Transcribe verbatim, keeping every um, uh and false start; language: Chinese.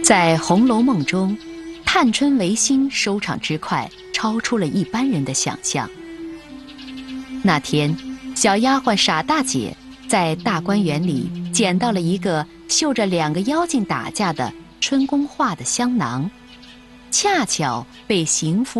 在《红楼梦》中，探春维新收场之快，超出了一般人的想象。那天，小丫鬟傻大姐在大观园里捡到了一个绣着两个妖精打架的春宫画的香囊，恰巧被邢夫